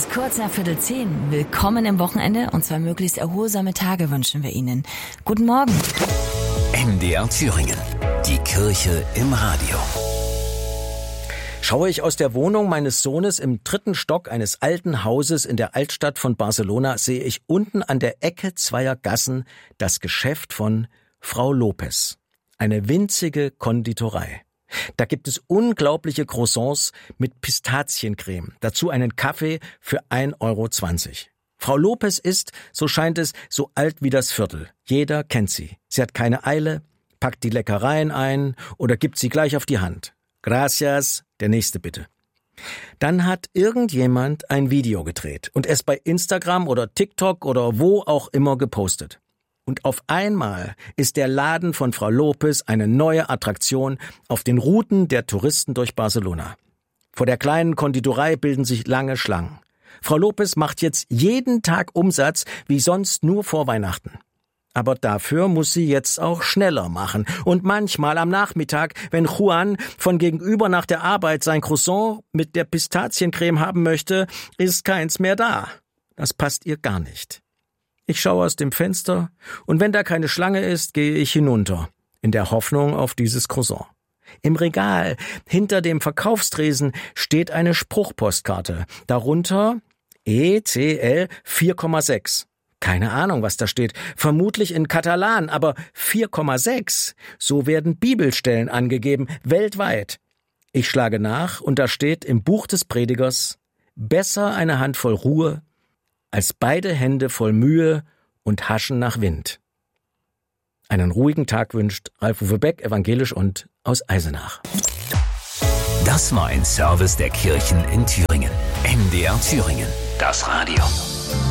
ist kurz nach 9:15. Willkommen im Wochenende und zwar möglichst erholsame Tage wünschen wir Ihnen. Guten Morgen. MDR Thüringen. Die Kirche im Radio. Schaue ich aus der Wohnung meines Sohnes im 3. Stock eines alten Hauses in der Altstadt von Barcelona, sehe ich unten an der Ecke zweier Gassen das Geschäft von Frau Lopez. Eine winzige Konditorei. Da gibt es unglaubliche Croissants mit Pistaziencreme. Dazu einen Kaffee für 1,20 €. Frau Lopez ist, so scheint es, so alt wie das Viertel. Jeder kennt sie. Sie hat keine Eile, packt die Leckereien ein oder gibt sie gleich auf die Hand. Gracias, der nächste bitte. Dann hat irgendjemand ein Video gedreht und es bei Instagram oder TikTok oder wo auch immer gepostet. Und auf einmal ist der Laden von Frau Lopez eine neue Attraktion auf den Routen der Touristen durch Barcelona. Vor der kleinen Konditorei bilden sich lange Schlangen. Frau Lopez macht jetzt jeden Tag Umsatz wie sonst nur vor Weihnachten. Aber dafür muss sie jetzt auch schneller machen. Und manchmal am Nachmittag, wenn Juan von gegenüber nach der Arbeit sein Croissant mit der Pistaziencreme haben möchte, ist keins mehr da. Das passt ihr gar nicht. Ich schaue aus dem Fenster und wenn da keine Schlange ist, gehe ich hinunter, in der Hoffnung auf dieses Croissant. Im Regal, hinter dem Verkaufstresen, steht eine Spruchpostkarte. Darunter ECL 4,6. Keine Ahnung, was da steht. Vermutlich in Katalan, aber 4,6. So werden Bibelstellen angegeben, weltweit. Ich schlage nach und da steht im Buch des Predigers: Besser eine Handvoll Ruhe als beide Hände voll Mühe und Haschen nach Wind. Einen ruhigen Tag wünscht Ralf-Uwe Beck, evangelisch und aus Eisenach. Das war ein Service der Kirchen in Thüringen. MDR Thüringen. Das Radio.